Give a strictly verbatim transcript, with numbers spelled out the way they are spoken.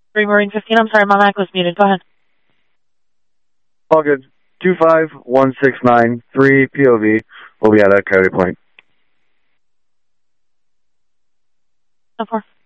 three Marine fifteen, I'm sorry, my mic was muted. Go ahead. All good. two five one six nine three P O V. We'll be at that Coyote Point. So far.